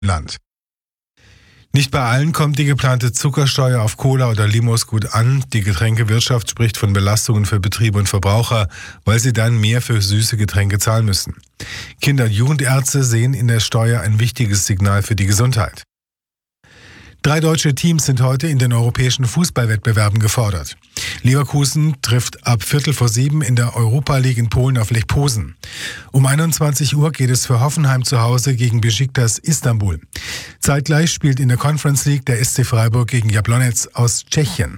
Land. Nicht bei allen kommt die geplante Zuckersteuer auf Cola oder Limos gut an. Die Getränkewirtschaft spricht von Belastungen für Betriebe und Verbraucher, weil sie dann mehr für süße Getränke zahlen müssen. Kinder- und Jugendärzte sehen in der Steuer ein wichtiges Signal für die Gesundheit. 3 deutsche Teams sind heute in den europäischen Fußballwettbewerben gefordert. Leverkusen trifft ab 6:15 in der Europa League in Polen auf Lech Posen. Um 21 Uhr geht es für Hoffenheim zu Hause gegen Besiktas Istanbul. Zeitgleich spielt in der Conference League der SC Freiburg gegen Jablonec aus Tschechien.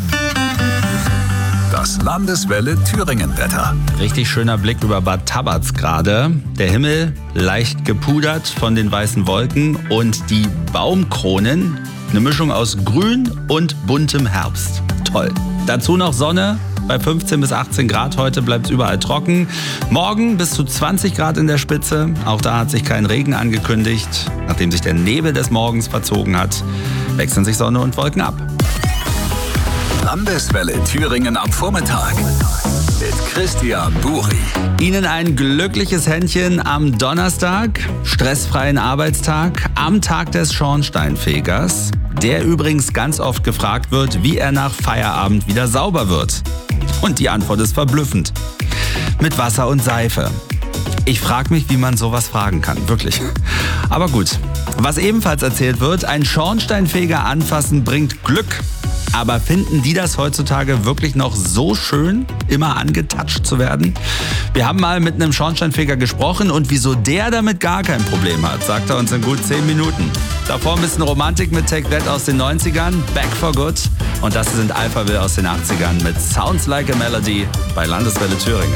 Das Landeswelle Thüringen-Wetter. Richtig schöner Blick über Bad Tabatz gerade. Der Himmel leicht gepudert von den weißen Wolken und die Baumkronen, eine Mischung aus Grün und buntem Herbst. Toll. Dazu noch Sonne. Bei 15 bis 18 Grad heute bleibt es überall trocken. Morgen bis zu 20 Grad in der Spitze. Auch da hat sich kein Regen angekündigt. Nachdem sich der Nebel des Morgens verzogen hat, wechseln sich Sonne und Wolken ab. Landeswelle Thüringen am Vormittag mit Christian Buri. Ihnen ein glückliches Händchen am Donnerstag, stressfreien Arbeitstag, am Tag des Schornsteinfegers, der übrigens ganz oft gefragt wird, wie er nach Feierabend wieder sauber wird. Und die Antwort ist verblüffend. Mit Wasser und Seife. Ich frage mich, wie man sowas fragen kann, wirklich. Aber gut, was ebenfalls erzählt wird, ein Schornsteinfeger anfassen bringt Glück. Aber finden die das heutzutage wirklich noch so schön, immer angetatscht zu werden? Wir haben mal mit einem Schornsteinfeger gesprochen und wieso der damit gar kein Problem hat, sagt er uns in gut 10 Minuten. Davor ein bisschen Romantik mit Take That aus den 90ern, Back for Good. Und das sind Alphaville aus den 80ern mit Sounds Like a Melody bei Landeswelle Thüringen.